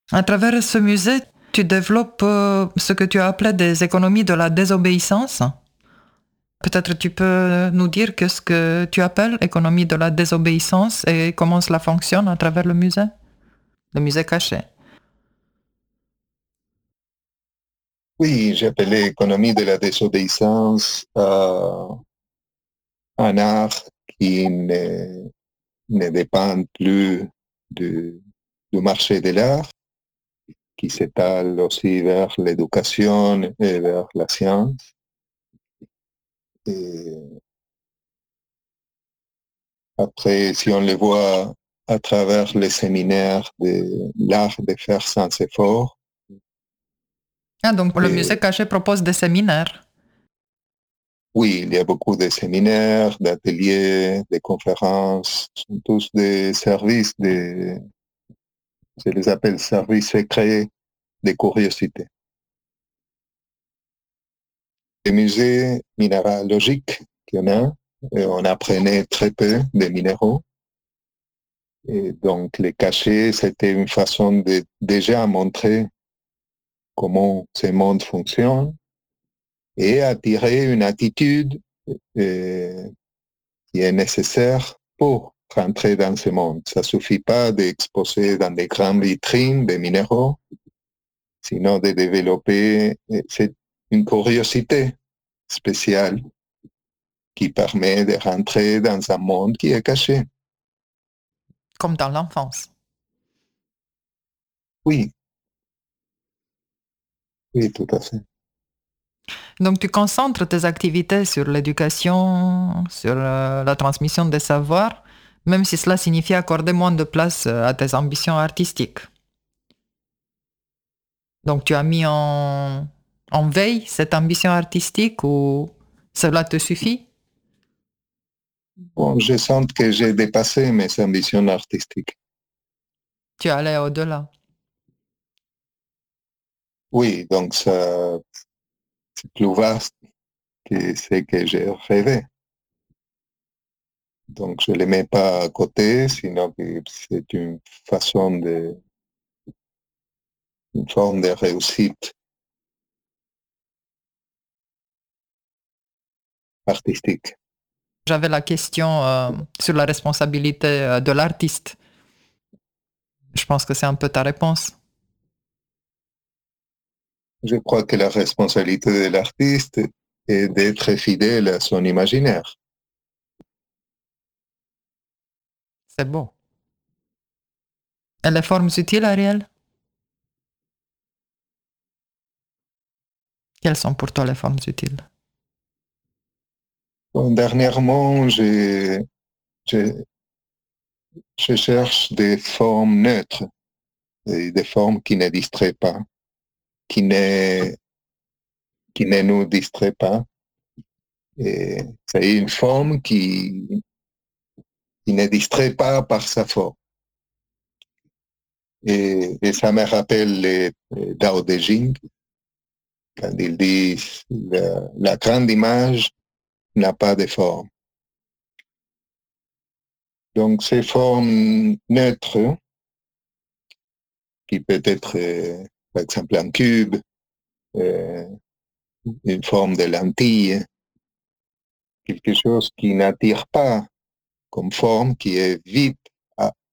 À travers ce musée, tu développes ce que tu as appelé des économies de la désobéissance. Peut-être tu peux nous dire qu'est-ce que tu appelles économie de la désobéissance et comment cela fonctionne à travers le musée caché. Oui, j'appelais économie de la désobéissance un art qui ne dépend plus du, du marché de l'art, qui s'étale aussi vers l'éducation et vers la science. Et après, si on le voit à travers les séminaires de l'art de faire sans effort, Ah, donc le musée et caché propose des séminaires. oui, il y a beaucoup de séminaires, d'ateliers, de conférences, ce sont tous des services, je les appelle services secrets de curiosité. Les musées minéralogiques qu'il y en a, et on apprenait très peu des minéraux. Et donc, les cachets, c'était une façon de déjà montrer comment ce monde fonctionne et attirer une attitude euh, qui est nécessaire pour rentrer dans ce monde. Ça ne suffit pas d'exposer dans des grandes vitrines des minéraux, sinon de développer c'est une curiosité spéciale qui permet de rentrer dans un monde qui est caché. Comme dans l'enfance. Oui, oui, tout à fait. Donc tu concentres tes activités sur l'éducation, sur la transmission des savoirs, même si cela signifie accorder moins de place à tes ambitions artistiques. Donc tu as mis en veille cette ambition artistique ou cela te suffit? Bon, je sens que j'ai dépassé mes ambitions artistiques. Tu es allé au-delà. Oui, donc ça, c'est plus vaste que ce que j'ai rêvé. Donc je ne les mets pas à côté, sinon que c'est une forme de réussite artistique. J'avais la question sur la responsabilité de l'artiste. Je pense que c'est un peu ta réponse. Je crois que la responsabilité de l'artiste est d'être fidèle à son imaginaire. C'est beau. Et les formes utiles, Ariel? Quelles sont pour toi les formes utiles? Bon, dernièrement, je, je cherche des formes neutres, et des formes qui ne distraient pas, qui ne, qui ne nous distraient pas. Et c'est une forme qui ne distrait pas par sa forme. Et ça me rappelle les Dao De Jing, quand ils disent la grande image n'a pas de forme. Donc, ces formes neutres, qui peut être, par exemple, un cube, euh, une forme de lentille, quelque chose qui n'attire pas comme forme, qui est vide